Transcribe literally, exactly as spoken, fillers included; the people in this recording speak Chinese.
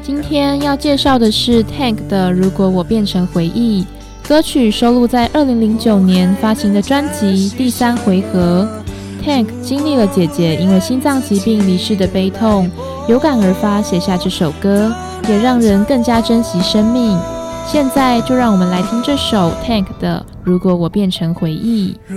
今天要介绍的是 Tank 的《如果我变成回忆》，歌曲收录在二零零九年发行的专辑《第三回合》。Tank 经历了姐姐因为心脏疾病离世的悲痛，有感而发写下这首歌，也让人更加珍惜生命。现在就让我们来听这首 Tank 的《如果我变成回忆》。